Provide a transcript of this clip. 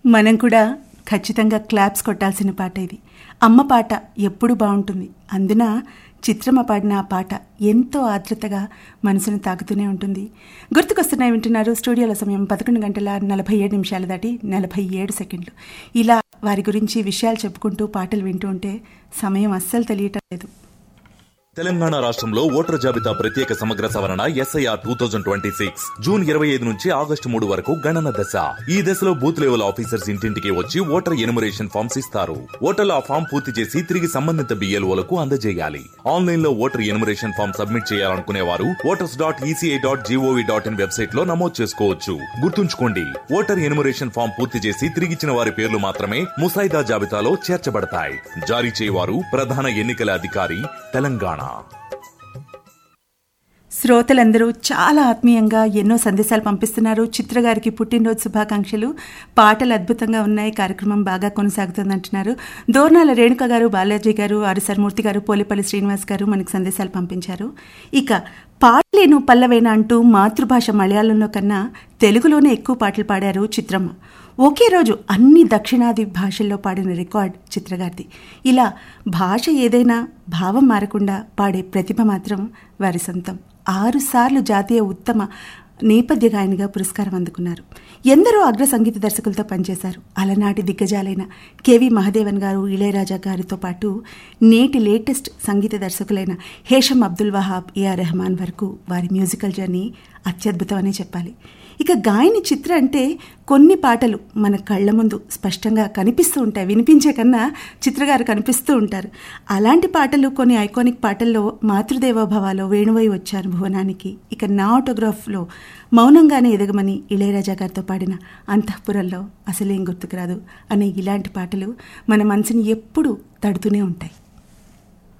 మనం కూడా ఖచ్చితంగా క్లాప్స్ కొట్టాల్సిన పాట ఇది. అమ్మ పాట ఎప్పుడు బాగుంటుంది. అందున చిత్రమ్మ పాడిన ఆ పాట ఎంతో ఆర్ద్రతగా మనసును తాకుతూనే ఉంటుంది. గుర్తుకొస్తున్నాయి వింటున్నారు. స్టూడియోలో సమయం 11:47 దాటి 47 ఇలా వారి గురించి విషయాలు చెప్పుకుంటూ పాటలు వింటూ ఉంటే సమయం అస్సలు తెలియటం లేదు. తెలంగాణ రాష్ట్రంలో ఓటర్ జాబితా ప్రత్యేక సమగ్ర సవరణ SIR 2026 జూన్ 25 నుంచి ఆగస్టు 3 వరకు గణన దశ. ఈ దశలో బూత్ లెవెల్ ఆఫీసర్స్ ఇంటింటికి వచ్చి ఓటర్ ఎన్యుమరేషన్ ఫామ్స్ ఇస్తారు. ఓటర్లు ఆ ఫామ్ పూర్తి చేసి తిరిగి సంబంధిత BLOలకు అందజేయాలి. ఆన్లైన్ లో ఓటర్ ఎన్యుమరేషన్ ఫామ్ సబ్మిట్ చేయాలనుకునే వారు voters.eci.gov.in వెబ్సైట్ లో నమోదు చేసుకోవచ్చు. గుర్తుంచుకోండి, ఓటర్ ఎన్యుమరేషన్ ఫామ్ పూర్తి చేసి తిరిగిచ్చిన వారి పేర్లు మాత్రమే ముసాయిదా జాబితాలో చేర్చబడతాయి. జారీ చేయవారు ప్రధాన ఎన్నికల అధికారి, తెలంగాణ. శ్రోతలందరూ చాలా ఆత్మీయంగా ఎన్నో సందేశాలు పంపిస్తున్నారు. చిత్ర గారికి పుట్టినరోజు శుభాకాంక్షలు, పాటలు అద్భుతంగా ఉన్నాయి, కార్యక్రమం బాగా కొనసాగుతుందంటున్నారు. దోర్నాల రేణుక గారు, బాలాజీ గారు, ఆరుసర్మూర్తి గారు, పోలేపల్లి శ్రీనివాస్ గారు మనకు సందేశాలు పంపించారు. ఇక పాటలేను పల్లవేనా అంటూ మాతృభాష మలయాళంలో కన్నా తెలుగులోనే ఎక్కువ పాటలు పాడారు చిత్రమ్మ. ఒకే రోజు అన్ని దక్షిణాది భాషల్లో పాడిన రికార్డ్ చిత్రగారిది. ఇలా భాష ఏదైనా భావం మారకుండా పాడే ప్రతిభ మాత్రం వారి సొంతం. 6 సార్లు జాతీయ ఉత్తమ నేపథ్య గాయనిగా పురస్కారం అందుకున్నారు. ఎందరో అగ్ర సంగీత దర్శకులతో పనిచేశారు. అలనాటి దిగ్గజాలైన KV మహదేవన్ గారు, ఇళయరాజా గారితో పాటు నేటి లేటెస్ట్ సంగీత దర్శకులైన హేషం అబ్దుల్ వహాబ్, AR రెహమాన్ వరకు వారి మ్యూజికల్ జర్నీ అత్యద్భుతం అనే చెప్పాలి. ఇక గాయని చిత్ర అంటే కొన్ని పాటలు మన కళ్ళ ముందు స్పష్టంగా కనిపిస్తూ ఉంటాయి. వినిపించే కన్నా చిత్రగారు కనిపిస్తూ ఉంటారు. అలాంటి పాటలు, కొన్ని ఐకానిక్ పాటల్లో మాతృదేవోభవాలో వేణువై వచ్చారు భువనానికి. ఇక నా ఆటోగ్రాఫ్లో మౌనంగానే ఎదగమని ఇళయరాజా గారితో పాడిన అంతఃపురంలో అసలేం గుర్తుకురాదు అనే ఇలాంటి పాటలు మన మనసుని ఎప్పుడూ తడుతూనే ఉంటాయి.